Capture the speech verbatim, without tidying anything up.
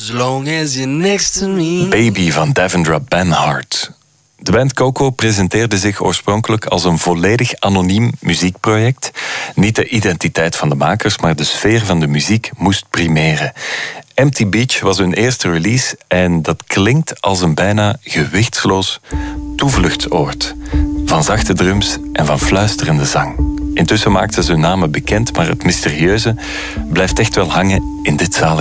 as long as you're next to me. Baby van Devendra Banhart. De band Coco presenteerde zich oorspronkelijk als een volledig anoniem muziekproject. Niet de identiteit van de makers, maar de sfeer van de muziek moest primeren. Empty Beach was hun eerste release en dat klinkt als een bijna gewichtsloos toevluchtsoord. Van zachte drums en van fluisterende zang. Intussen maakten ze hun namen bekend, maar het mysterieuze blijft echt wel hangen in dit zalige